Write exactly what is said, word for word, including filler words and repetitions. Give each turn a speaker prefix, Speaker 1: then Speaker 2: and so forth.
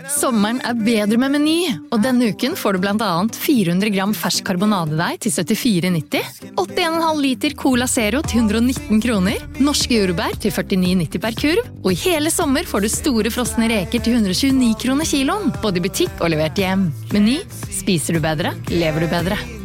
Speaker 1: Sommeren er bedre med Meny, og denne uken får du blant annet fire hundre gram fersk karbonadedeig til syttifire nitti, åtti komma fem liter Cola Zero til hundre og nitten kroner, norske jordbær til førtini nitti per kurv, og i hele sommer får du store frosne reker til hundre og tjueni kroner kiloen, både i butikk og levert hjem. Meny, spiser du bedre, lever du bedre.